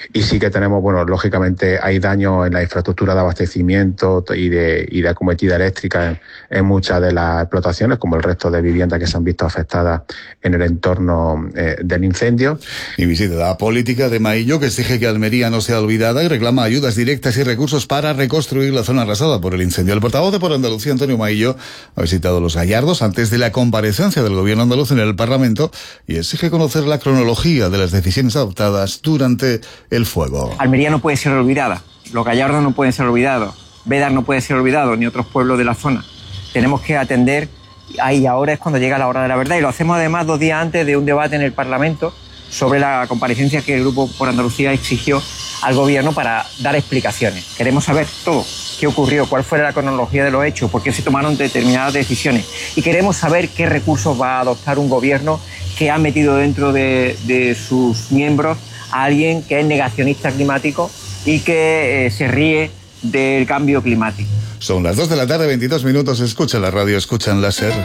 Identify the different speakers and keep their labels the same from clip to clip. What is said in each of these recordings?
Speaker 1: y sí que tenemos, bueno, lógicamente hay daños en la infraestructura de abastecimiento y de acometida eléctrica en muchas de las explotaciones, como el resto de viviendas que se han visto afectadas en el entorno del incendio.
Speaker 2: Y visita la política de Maillo, que exige que Almería no sea olvidada y reclama ayudas directas y recursos para reconstruir la zona arrasada por el incendio. El portavoz de Por Andalucía, Antonio Maillo, ha visitado Los Gallardos antes de la comparecencia del gobierno andaluz en el Parlamento y exige conocer la cronología de las decisiones adoptadas durante el fuego.
Speaker 3: Almería no puede ser olvidada, Los Gallardos no pueden ser olvidados, Bédar no puede ser olvidado, ni otros pueblos de la zona. Tenemos que atender, ahí ahora es cuando llega la hora de la verdad, y lo hacemos además 2 días antes de un debate en el Parlamento sobre la comparecencia que el Grupo Por Andalucía exigió al gobierno para dar explicaciones. Queremos saber todo, qué ocurrió, cuál fue la cronología de los hechos, por qué se tomaron determinadas decisiones, y queremos saber qué recursos va a adoptar un gobierno que ha metido dentro de sus miembros a alguien que es negacionista climático y que se ríe del cambio climático.
Speaker 2: Son las 2 de la tarde, 22 minutos. Escucha la radio, escuchan la SER.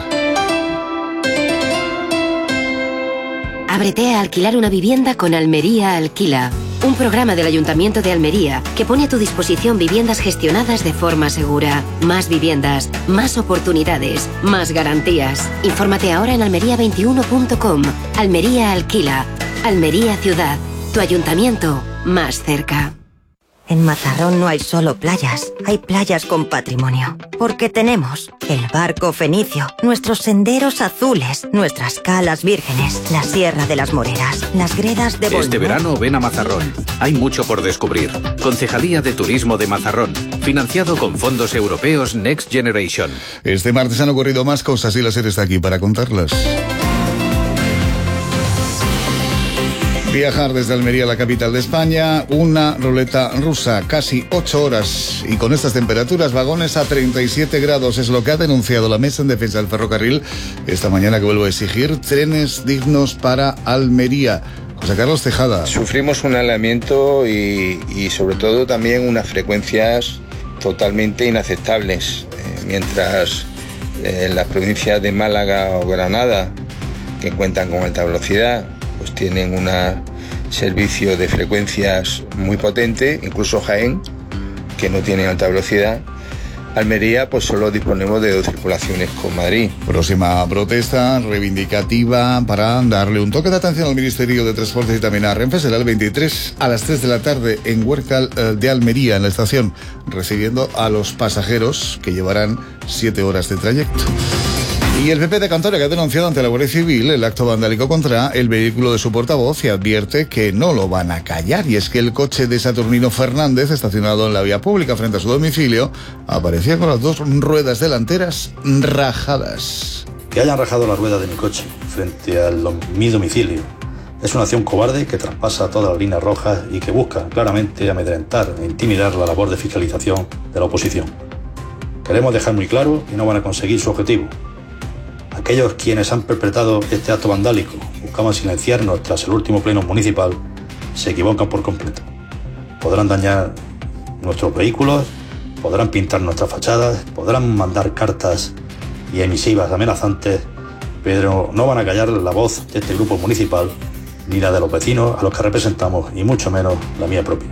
Speaker 4: Ábrete a alquilar una vivienda con Almería Alquila, un programa del Ayuntamiento de Almería que pone a tu disposición viviendas gestionadas de forma segura. Más viviendas, más oportunidades, más garantías. Infórmate ahora en almería21.com. Almería Alquila, Almería Ciudad, tu ayuntamiento más cerca.
Speaker 5: En Mazarrón no hay solo playas, hay playas con patrimonio. Porque tenemos el barco fenicio, nuestros senderos azules, nuestras calas vírgenes, la Sierra de las Moreras, las gredas de Bolívar.
Speaker 6: Este verano ven a Mazarrón. Hay mucho por descubrir. Concejalía de Turismo de Mazarrón. Financiado con fondos europeos Next Generation.
Speaker 2: Este martes han ocurrido más cosas y la SER está aquí para contarlas. Viajar desde Almería a la capital de España, una ruleta rusa, casi 8 horas. Y con estas temperaturas, vagones a 37 grados. Es lo que ha denunciado la Mesa en Defensa del Ferrocarril esta mañana, que vuelvo a exigir trenes dignos para Almería. José Carlos Tejada.
Speaker 7: Sufrimos un alamiento y sobre todo también unas frecuencias totalmente inaceptables. Mientras en las provincias de Málaga o Granada, que cuentan con alta velocidad, pues tienen un servicio de frecuencias muy potente, incluso Jaén, que no tiene alta velocidad. Almería, pues solo disponemos de 2 circulaciones con Madrid.
Speaker 2: Próxima protesta reivindicativa para darle un toque de atención al Ministerio de Transportes y también a Renfe será el 23 a las 3 de la tarde en Huércal de Almería, en la estación, recibiendo a los pasajeros que llevarán 7 horas de trayecto. Y el PP de Cantabria, que ha denunciado ante la Guardia Civil el acto vandálico contra el vehículo de su portavoz, y advierte que no lo van a callar. Y es que el coche de Saturnino Fernández, estacionado en la vía pública frente a su domicilio, aparecía con las 2 ruedas delanteras rajadas.
Speaker 8: Que hayan rajado la rueda de mi coche frente a mi domicilio es una acción cobarde que traspasa todas las líneas rojas y que busca claramente amedrentar e intimidar la labor de fiscalización de la oposición. Queremos dejar muy claro que no van a conseguir su objetivo. Aquellos quienes han perpetrado este acto vandálico buscaban silenciarnos tras el último pleno municipal se equivocan por completo. Podrán dañar nuestros vehículos, podrán pintar nuestras fachadas, podrán mandar cartas y emisivas amenazantes, pero no van a callar la voz de este grupo municipal ni la de los vecinos a los que representamos, y mucho menos la mía propia.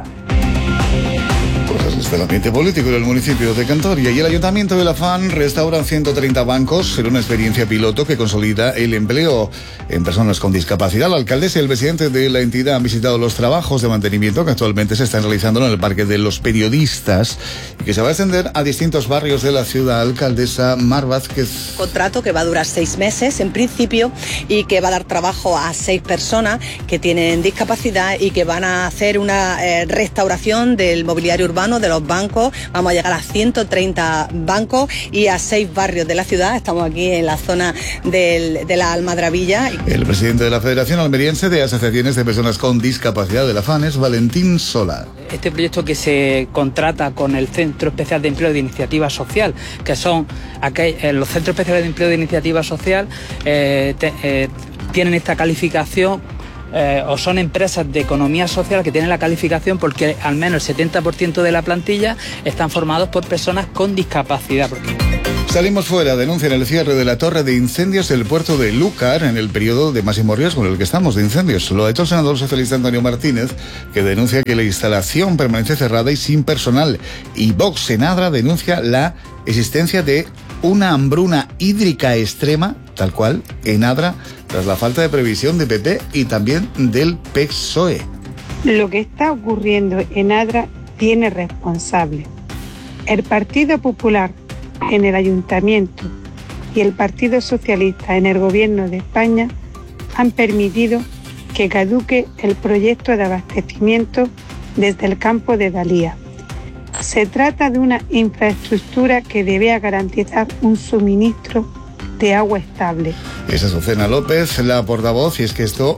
Speaker 2: Desde el ambiente político del municipio de Cantabria, y el Ayuntamiento de Lafán restauran 130 bancos en una experiencia piloto que consolida el empleo en personas con discapacidad. La alcaldesa y el presidente de la entidad han visitado los trabajos de mantenimiento que actualmente se están realizando en el Parque de los Periodistas y que se va a extender a distintos barrios de la ciudad. Alcaldesa Mar Vázquez.
Speaker 9: Contrato que va a durar 6 meses en principio y que va a dar trabajo a 6 personas que tienen discapacidad y que van a hacer una restauración del mobiliario urbano de los bancos. Vamos a llegar a 130 bancos y a 6 barrios de la ciudad. Estamos aquí en la zona de la Almadravilla.
Speaker 2: El presidente de la Federación Almeriense de Asociaciones de Personas con Discapacidad de Lafán es Valentín Sola.
Speaker 10: Este proyecto que se contrata con el Centro Especial de Empleo de Iniciativa Social, que son los Centros Especiales de Empleo de Iniciativa Social, tienen esta calificación. O son empresas de economía social que tienen la calificación porque al menos el 70% de la plantilla están formados por personas con discapacidad.
Speaker 2: Salimos fuera, denuncian el cierre de la torre de incendios del puerto de Lúcar en el periodo de máximo riesgo en el que estamos de incendios. Lo ha hecho el senador socialista Antonio Martínez, que denuncia que la instalación permanece cerrada y sin personal. Y Vox en Adra denuncia la existencia de una hambruna hídrica extrema, tal cual, en Adra, tras la falta de previsión de PP y también del PSOE.
Speaker 11: Lo que está ocurriendo en Adra tiene responsable. El Partido Popular en el Ayuntamiento y el Partido Socialista en el Gobierno de España han permitido que caduque el proyecto de abastecimiento desde el campo de Dalía. Se trata de una infraestructura que debe garantizar un suministro de agua estable.
Speaker 2: Esa es Azucena López, la portavoz, y es que esto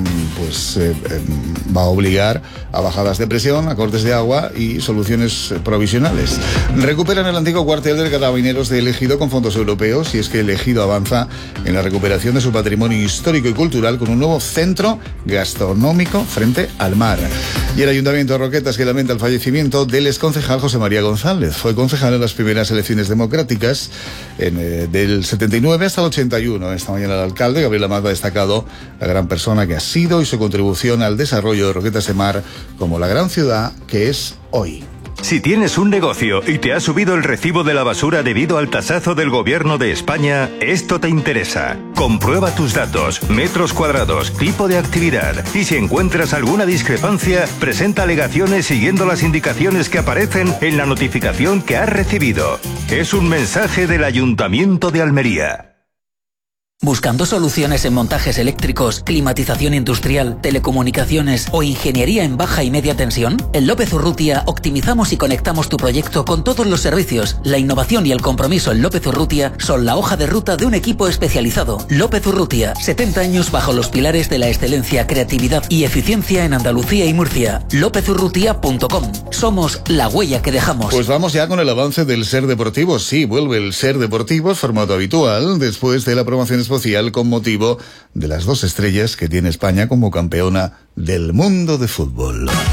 Speaker 2: va a obligar a bajadas de presión, a cortes de agua y soluciones provisionales. Recuperan el antiguo cuartel de Carabineros de El Ejido con fondos europeos, y es que El Ejido avanza en la recuperación de su patrimonio histórico y cultural con un nuevo centro gastronómico frente al mar. Y el Ayuntamiento de Roquetas, que lamenta el fallecimiento del exconcejal José María González. Fue concejal en las primeras elecciones democráticas del 79 hasta el 81. Esta mañana el alcalde Gabriel Amat ha destacado la gran persona que ha sido y su contribución al desarrollo de Roquetas de Mar como la gran ciudad que es hoy.
Speaker 12: Si tienes un negocio y te ha subido el recibo de la basura debido al tasazo del Gobierno de España, esto te interesa. Comprueba tus datos, metros cuadrados, tipo de actividad, y si encuentras alguna discrepancia, presenta alegaciones siguiendo las indicaciones que aparecen en la notificación que has recibido. Es un mensaje del Ayuntamiento de Almería.
Speaker 13: ¿Buscando soluciones en montajes eléctricos, climatización industrial, telecomunicaciones o ingeniería en baja y media tensión? En López Urrutia optimizamos y conectamos tu proyecto con todos los servicios. La innovación y el compromiso en López Urrutia son la hoja de ruta de un equipo especializado. López Urrutia, 70 años bajo los pilares de la excelencia, creatividad y eficiencia en Andalucía y Murcia. lopezurrutia.com. Somos la huella que dejamos.
Speaker 2: Pues vamos ya con el avance del Ser Deportivo. Sí, vuelve el Ser Deportivo, formato habitual, después de la promoción especial con motivo de las 2 estrellas que tiene España como campeona del mundo de fútbol.